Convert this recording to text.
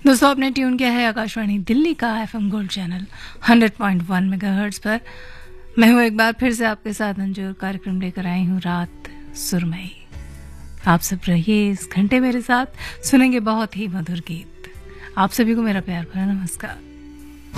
दोस्तों आपने ट्यून किया है आकाशवाणी दिल्ली का एफएम गोल्ड चैनल 100.1 मेगाहर्ट्ज पर। मैं हूँ एक बार फिर से आपके साथ अंजूर कार्यक्रम लेकर आई हूँ रात सुरमई। आप सब रहिए इस घंटे मेरे साथ, सुनेंगे बहुत ही मधुर गीत। आप सभी को मेरा प्यार भरा नमस्कार।